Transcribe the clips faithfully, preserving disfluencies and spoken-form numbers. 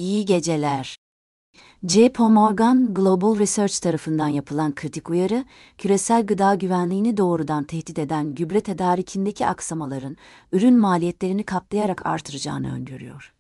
İyi geceler. J P Morgan Global Research tarafından yapılan kritik uyarı, küresel gıda güvenliğini doğrudan tehdit eden gübre tedarikindeki aksamaların ürün maliyetlerini katlayarak artıracağını öngörüyor.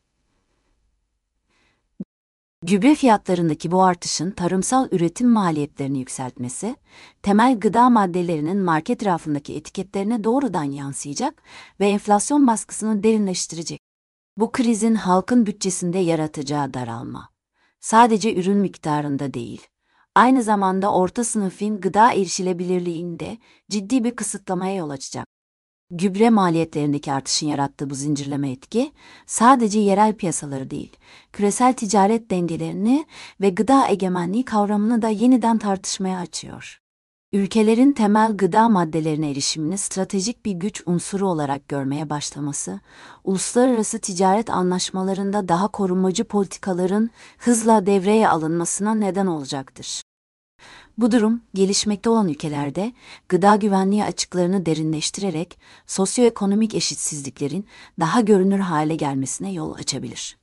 Gübre fiyatlarındaki bu artışın tarımsal üretim maliyetlerini yükseltmesi, temel gıda maddelerinin market rafındaki etiketlerine doğrudan yansıyacak ve enflasyon baskısını derinleştirecek. Bu krizin halkın bütçesinde yaratacağı daralma, sadece ürün miktarında değil, aynı zamanda orta sınıfın gıda erişilebilirliğinde ciddi bir kısıtlamaya yol açacak. Gübre maliyetlerindeki artışın yarattığı bu zincirleme etki, sadece yerel piyasaları değil, küresel ticaret dengelerini ve gıda egemenliği kavramını da yeniden tartışmaya açıyor. Ülkelerin temel gıda maddelerine erişimini stratejik bir güç unsuru olarak görmeye başlaması, uluslararası ticaret anlaşmalarında daha korumacı politikaların hızla devreye alınmasına neden olacaktır. Bu durum, gelişmekte olan ülkelerde gıda güvenliği açıklarını derinleştirerek sosyoekonomik eşitsizliklerin daha görünür hale gelmesine yol açabilir.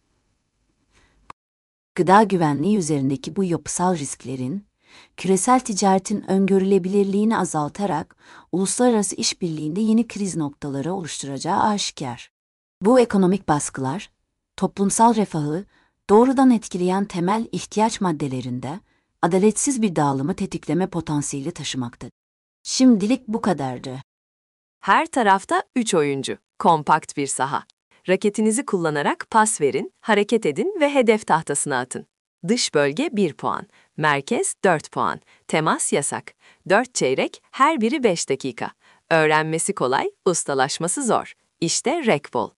Gıda güvenliği üzerindeki bu yapısal risklerin, küresel ticaretin öngörülebilirliğini azaltarak uluslararası işbirliğinde yeni kriz noktaları oluşturacağı aşikar. Bu ekonomik baskılar, toplumsal refahı doğrudan etkileyen temel ihtiyaç maddelerinde adaletsiz bir dağılımı tetikleme potansiyeli taşımaktadır. Şimdilik bu kadardı. Her tarafta üç oyuncu. Kompakt bir saha. Raketinizi kullanarak pas verin, hareket edin ve hedef tahtasına atın. Dış bölge bir puan, merkez dört puan, temas yasak. dört çeyrek, her biri beş dakika. Öğrenmesi kolay, ustalaşması zor. İşte Rekbol.